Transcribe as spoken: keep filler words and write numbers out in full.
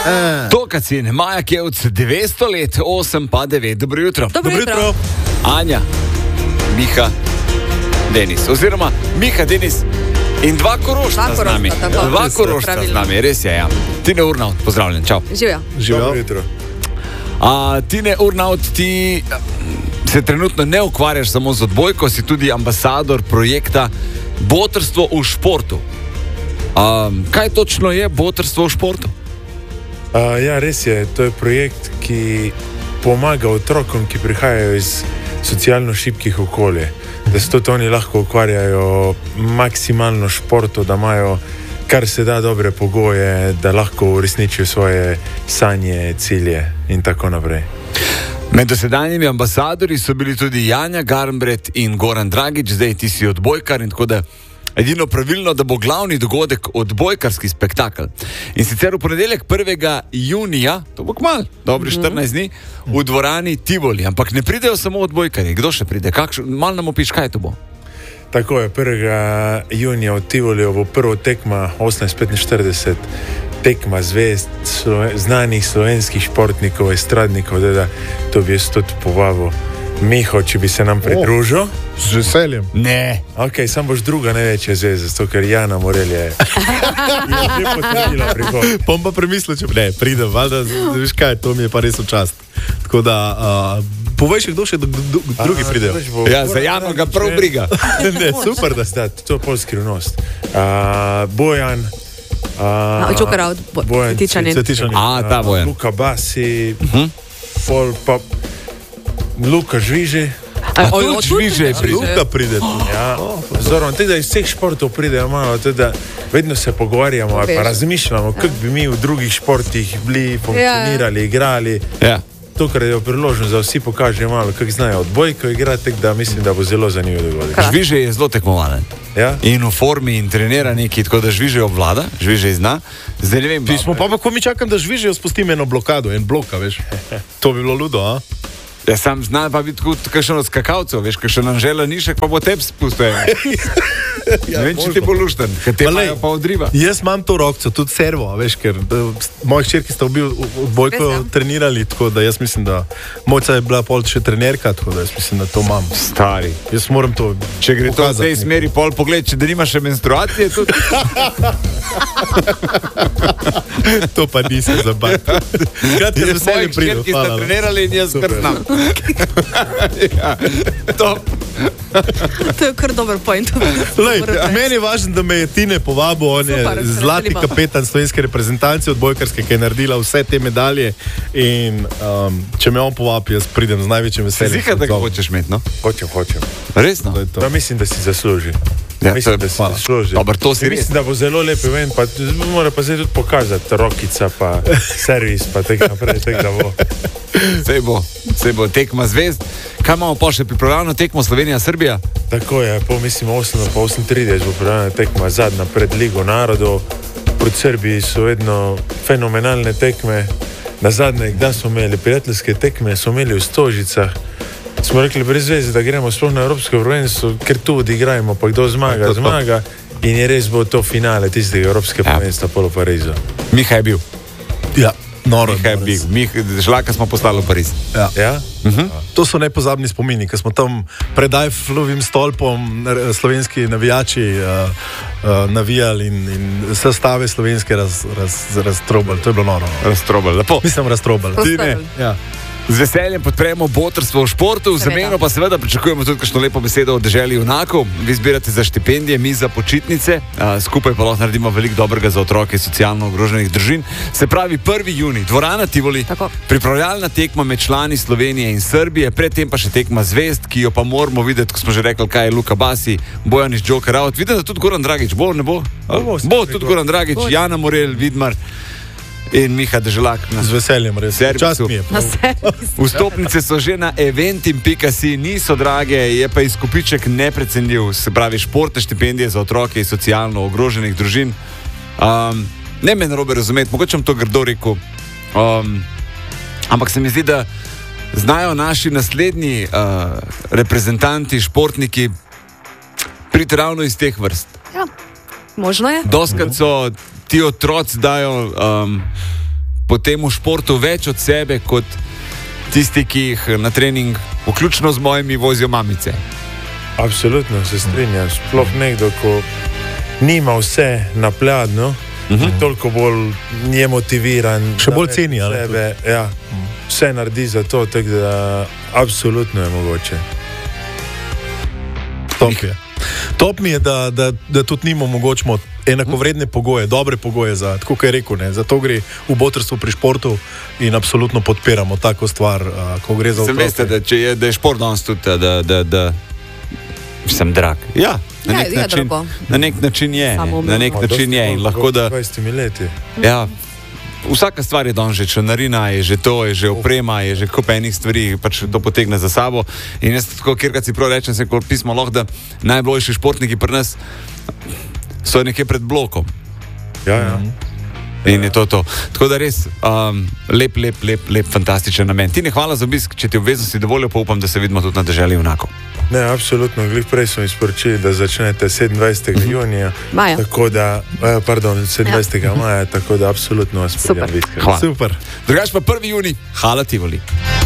Uh. Tokacin, Maja Kevc, devetsto let, osem pa devet. Dobro jutro. Dobro jutro. Anja, Miha, Denis. Oziroma Miha, Denis in dva Korošca z nami. Tako, dva Korošca z nami, res je, ja. Tine Urnaut, pozdravljen, čau. Živjo. Dobro jutro. A, Tine Urnaut, ti se trenutno ne ukvarjaš samo z odbojko, si tudi ambasador projekta Botrstvo v športu. A, kaj točno je Botrstvo v športu? Uh, ja, res je. To je projekt, ki pomaga otrokom, ki prihajajo iz socialno šibkih okolij, da se tudi oni lahko ukvarjajo maksimalno športu, da imajo kar se da dobre pogoje, da lahko uresničijo svoje sanje, cilje in tako naprej. Med dosedanjimi ambasadorji so bili tudi Janja Garnbret in Goran Dragič, zdaj ti si odbojkar in tako da edino pravilno, da bo glavni dogodek odbojkarski spektakel. In sicer v ponedeljek prvega junija, to bo kmalu, dobri štirinajst dni, v dvorani Tivoli. Ampak ne pridejo samo odbojkarji. Kdo še pride? Kakšen, malo nam opiš, kaj to bo? Tako je, prvega junija v Tivoliju bo prvo tekma osemnajst petinštirideset, tekma zvezd, sloven, znanih slovenskih športnikov, estradnikov, da to bi jaz tudi povabil Miho, če bi se nam pridružil. Oh, z veseljem. Ne. Ok, sam boš druga največja zvezda, zato ker Jana Morel je že potrebila prihod. Pom pa premislil, če ne, pridem, valjda, veš kaj, to mi je pa res v čast. Tako da, uh, povej še, kdo še drugi pridejo. Ja, za Jano ga prav briga. Ne, super, da ste. To je pol skrivnost. Uh, Bojan, Uh, Čukara od Bojan Tičanin. Tičanin. A, ta Bojan. Luka Basi, Uh-huh. pol pa Luka Žviži. A tudi Žviže pride. Luka pride. Ja, Zoran, teda iz vseh športov pridejo malo, teda vedno se pogovarjamo, ali pa razmišljamo, kako bi mi v drugih športih bili, funkcionirali, igrali. Ja. To, kar je priložnost, da vsi pokažejo malo, kako znajo odbojko igrati, tako da mislim, da bo zelo zanimivo dogodek. Žviže je zelo tekmovalen. Ja? In v formi in trenira neki, tako da Žviže obvlada, Žviže zna. Zdaj ne vem. Ti smo pa, pa ko mi čakam, da Žvižejo spustim eno blokado, en bloka, veš. To bi bilo ludo, a? Ja, sam zna pa biti kot kakšen od skakalcev, veš, kakšen Anžela Nišek pa bo tep spustil. Ja, ne vem, če ti bo lušten, ker te imajo pa odriva. Jaz imam to rokco, tudi servo, veš, ker moji hčerki sta obi odbojko trenirali, tako da jaz mislim, da mojca je bila pol še trenerka, tako da jaz mislim, da to imam. Stari. Jaz moram to Če gre to v tej smeri pol pogled, če da nimaš še menstruacije, tudi. To pa nisem zabavil. Kratka z veseljem pridem. Ki ste trenirali in jaz kar znam. Ja, top. To je kar dober point. Lej, meni je važno, da me je Tine povabil, on je Super, zlati kapetan slovenske reprezentance odbojkarske, ki je naredila vse te medalje in um, če me on povabi, jaz pridem z največjim veseljem. Zika, da ga hočeš imeti, no? Hočem, hočem. Resno? Da, mislim, da si zasluži. Ja, mislim, to je, da si zasluži. Dobar, to si res. Mislim, da bo zelo lep event, pa mora pa zdaj tudi pokazati rokica, pa servis, pa tek naprej, tek da bo. Sej bo, sej bo tekma zvezd. Kaj imamo pa še pripravljeno tekmo Slovenija-Srbija? Tako je, po mislim osem pa osem trideset bo pripravljena tekma zadnja pred Ligo narodov. Proti Srbiji so vedno fenomenalne tekme. Na zadnje, kdaj smo imeli prijateljske tekme, smo imeli v Stožicah. Smo rekli brez veze, da gremo sploh na Evropsko prvenstvo, ker tu odigrajmo, pa kdo zmaga, to, to. zmaga. In je res bo to finale tistega Evropskega ja. prvenstva polo Parizu. Miha je bil. Ja, noro. Miha je bil. Miha, žlaka smo poslali v Pariz. Ja. Ja? Uh-huh. To so nepozabni spomini, ker smo tam predaj flovim stolpom slovenski navijači uh, uh, navijali in, in sestave slovenske raz, raz, raztrobali. To je bilo noro. Raztrobali, lepo. Mislim, raztrobali. Ja. Z veseljem podpremo Botrstvo v športu, v zameno pa seveda pričakujemo tudi kakšno lepo besedo od deželi junakov. Vi zbirate za štipendije, mi za počitnice, skupaj pa lahko naredimo veliko dobrega za otroke iz socialno ogroženih družin. Se pravi prvi junij, dvorana Tivoli, Tako. pripravljalna tekma med člani Slovenije in Srbije, predtem pa še tekma zvezd, ki jo pa moramo videti, ko smo že rekli, kaj je Luka Basi, Bojan iz Joker Out. Vidim, da tudi Goran Dragič, bo, ne bo? Bo, bo tudi Goran Dragič, bo. Jana Morel, Vidmar in Miha Deželak. Z veseljem, res. Čast mi je. Vstopnice so že na eventim pika si, niso drage, je pa izkupiček neprecenljiv, se pravi športne štipendije za otroke iz socialno ogroženih družin. Um, ne me narobe razumeti, mogoče vam to grdo rekel, um, ampak se mi zdi, da znajo naši naslednji uh, reprezentanti, športniki priti ravno iz teh vrst. Ja, možno je. Doskrat so ti otroci dajo um, potem v športu več od sebe, kot tisti, ki jih na trening, vključno z mojimi, vozijo mamice. Absolutno se strinjam. Sploh nekdo, ko nima vse na pladnju, uh-huh. toliko bolj je motiviran. Še bolj ceni, ali? Sebe, ja, vse naredi za to, tako da absolutno je mogoče. Top je. Top mi je, da, da, da tudi njim omogočimo enakovredne pogoje, dobre pogoje za, tako kot je rekel, ne, zato gre v botrstvu pri športu in absolutno podpiramo tako stvar, uh, ko gre za otroke. Veste, da, če je, da je šport danes tudi, da, da, da sem drag. Ja, na nek, ja, način, na nek način je, ne, na nek način je in lahko da... dvajset leti. Ja, vsaka stvar je danes že članarina, je že to, je že oprema, je že kup enih stvari, pač to potegne za sabo. In jaz tako, kjerkrat si prav rečem, se kot pismo lahko, da najboljši športniki pri nas so nekje pred blokom. Ja, ja. In je to to. Tako da res um, lep, lep, lep, lep, fantastičen namen. Tine, hvala za obisk, če ti obveznosti dovoljo, pa upam, da se vidimo tudi na deželi Junakov. Ne, absolutno. Glih prej smo izporočili, da začnete sedemindvajsetega junija. Maja. Tako da, pardon, sedemindvajsetega maja, tako da absolutno vas Super. pridem. Hvala. Super. Drugač pa prvi junij, Hala Tivoli.